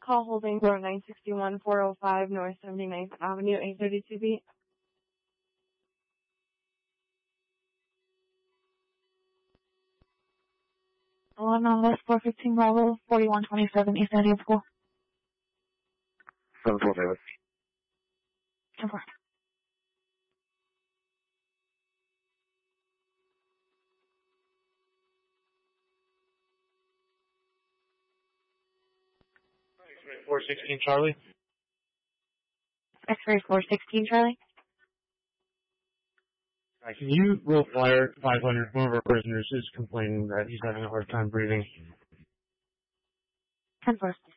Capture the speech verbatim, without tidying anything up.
Call holding for nine sixty-one four oh five North seventy-ninth Avenue, eight thirty-two B. eleven on West four fifteen Bravo, forty-one twenty-seven East Indian School. seven twelve Davis. ten four. four sixteen Charlie. X-ray four sixteen Charlie. Uh, can you roll flyer five hundred? One of our prisoners is complaining that he's having a hard time breathing. ten four.